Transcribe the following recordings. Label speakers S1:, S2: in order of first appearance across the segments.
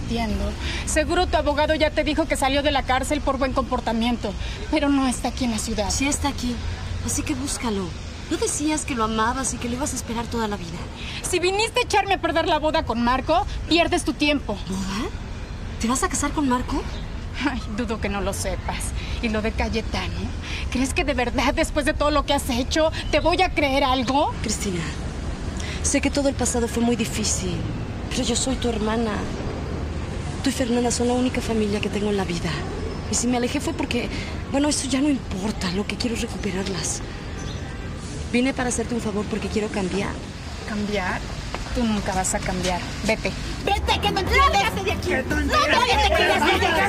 S1: entiendo. Seguro tu abogado ya te dijo que salió de la cárcel por buen comportamiento, pero no está aquí en la ciudad.
S2: Sí está aquí, así que búscalo. ¿No decías que lo amabas y que lo ibas a esperar toda la vida?
S1: Si viniste a echarme a perder la boda con Marco, pierdes tu tiempo.
S2: ¿Boda? ¿Te vas a casar con Marco?
S1: Ay, dudo que no lo sepas. ¿Y lo de Cayetano? ¿Crees que de verdad, después de todo lo que has hecho, te voy a creer algo?
S2: Cristina, sé que todo el pasado fue muy difícil, pero yo soy tu hermana. Tú y Fernanda son la única familia que tengo en la vida. Y si me alejé fue porque, bueno, eso ya no importa. Lo que quiero es recuperarlas. Vine para hacerte un favor porque quiero cambiar.
S1: ¿Cambiar? Tú nunca vas a cambiar. Vete.
S3: ¡Vete, que no entiendes! ¡Lárgate de aquí! ¡No, nadie te quiere!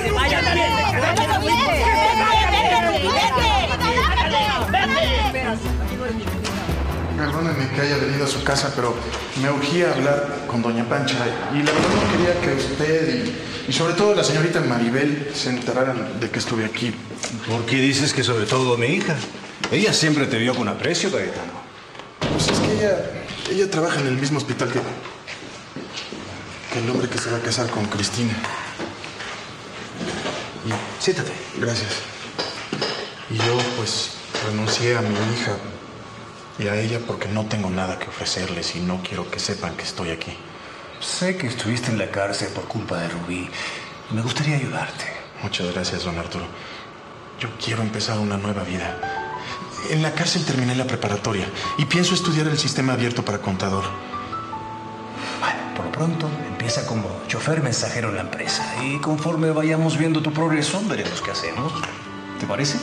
S4: Perdóneme que haya venido a su casa, pero me urgía hablar con doña Pancha. Y la verdad no quería que usted y sobre todo la señorita Maribel se enteraran de que estuve aquí.
S5: ¿Por qué dices que sobre todo mi hija? Ella siempre te vio con aprecio, Cayetano.
S4: Pues es que ella trabaja en el mismo hospital que el hombre que se va a casar con Cristina.
S5: Siéntate.
S4: Gracias. Y yo, pues, renuncié a mi hija y a ella porque no tengo nada que ofrecerles y no quiero que sepan que estoy aquí.
S5: Sé que estuviste en la cárcel por culpa de Rubí. Me gustaría ayudarte.
S4: Muchas gracias, don Arturo. Yo quiero empezar una nueva vida. En la cárcel terminé la preparatoria y pienso estudiar el sistema abierto para contador.
S5: Bueno, por lo pronto empieza como chofer mensajero en la empresa y conforme vayamos viendo tu progreso, veremos qué hacemos. ¿Te parece?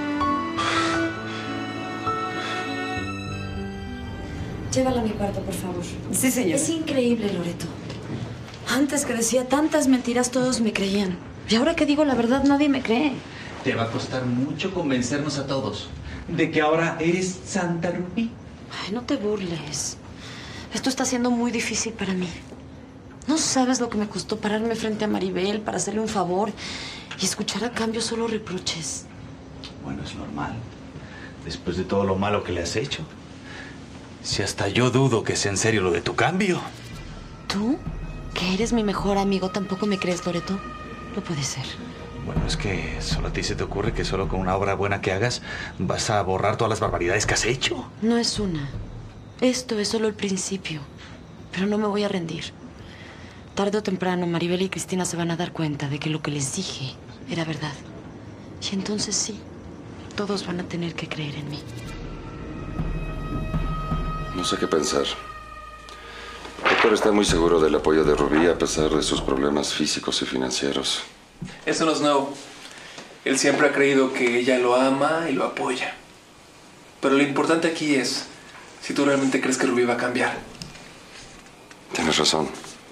S2: Llévala a mi cuarto, por favor.
S6: Sí, señor.
S2: Es increíble, Loreto. Antes que decía tantas mentiras, todos me creían. Y ahora que digo la verdad, nadie me cree.
S7: Te va a costar mucho convencernos a todos de que ahora eres Santa Rubí.
S2: Ay, no te burles. Esto está siendo muy difícil para mí. No sabes lo que me costó pararme frente a Maribel para hacerle un favor y escuchar a cambio solo reproches.
S7: Bueno, es normal. Después de todo lo malo que le has hecho. Si hasta yo dudo que sea en serio lo de tu cambio.
S2: ¿Tú? Que eres mi mejor amigo, ¿tampoco me crees, Loreto? No puede ser.
S7: Bueno, es que solo a ti se te ocurre que solo con una obra buena que hagas vas a borrar todas las barbaridades que has hecho.
S2: No es una. Esto es solo el principio. Pero no me voy a rendir. Tarde o temprano, Maribel y Cristina se van a dar cuenta de que lo que les dije era verdad. Y entonces sí, todos van a tener que creer en mí.
S8: No sé qué pensar. Héctor está muy seguro del apoyo de Rubí a pesar de sus problemas físicos y financieros.
S9: Eso no es nuevo. Él siempre ha creído que ella lo ama y lo apoya. Pero lo importante aquí es si tú realmente crees que Rubí va a cambiar.
S8: Tienes razón.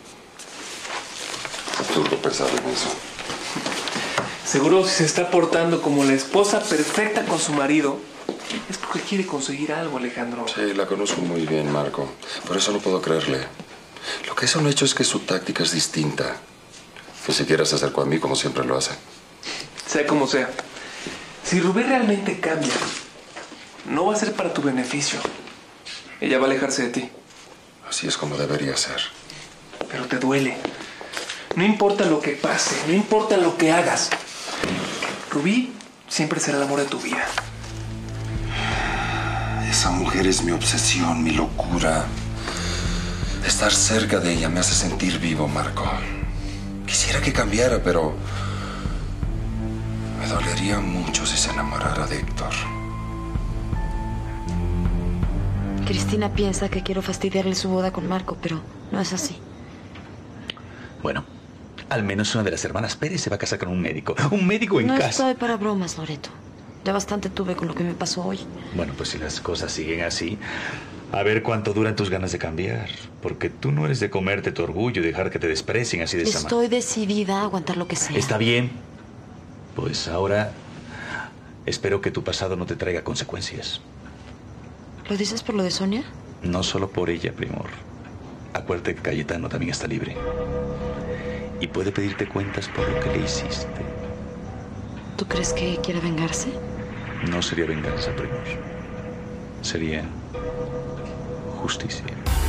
S8: Absurdo pensar en eso.
S9: Seguro si se está portando como la esposa perfecta con su marido, es porque quiere conseguir algo, Alejandro.
S8: Sí, la conozco muy bien, Marco. Por eso no puedo creerle. Lo que es un hecho es que su táctica es distinta. Ni siquiera se acercó a mí como siempre lo hace.
S9: Sea como sea, si Rubí realmente cambia, no va a ser para tu beneficio. Ella va a alejarse de ti.
S8: Así es como debería ser.
S9: Pero te duele. No importa lo que pase, no importa lo que hagas. Rubí siempre será el amor de tu vida.
S8: Esa mujer es mi obsesión, mi locura. Estar cerca de ella me hace sentir vivo, Marco. Quisiera que cambiara, pero me dolería mucho si se enamorara de Héctor.
S2: Cristina piensa que quiero fastidiarle su boda con Marco, pero no es así.
S7: Bueno, al menos una de las hermanas Pérez se va a casar con un médico. Un médico en casa.
S2: No estoy para bromas, Loreto. Ya bastante tuve con lo que me pasó hoy.
S7: Bueno, pues si las cosas siguen así, a ver cuánto duran tus ganas de cambiar. Porque tú no eres de comerte tu orgullo y dejar que te desprecien así de esa manera.
S2: Estoy decidida a aguantar lo que sea.
S7: Está bien. Pues ahora espero que tu pasado no te traiga consecuencias.
S2: ¿Lo dices por lo de Sonia?
S7: No solo por ella, Primor. Acuérdate que Cayetano también está libre. Y puede pedirte cuentas por lo que le hiciste.
S2: ¿Tú crees que quiere vengarse?
S7: No sería venganza, Primor. Sería justicia.